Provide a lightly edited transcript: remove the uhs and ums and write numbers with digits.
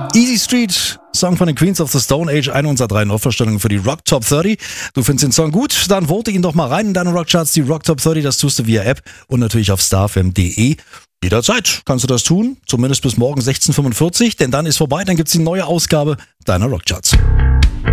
Easy Street, Song von den Queens of the Stone Age, eine unserer 3 Neuvorstellungen für die Rock Top 30. Du findest den Song gut, dann vote ihn doch mal rein in deine Rockcharts, die Rock Top 30, das tust du via App und natürlich auf starfm.de. Jederzeit kannst du das tun, zumindest bis morgen 16:45 Uhr, denn dann ist vorbei, dann gibt's die neue Ausgabe deiner Rockcharts.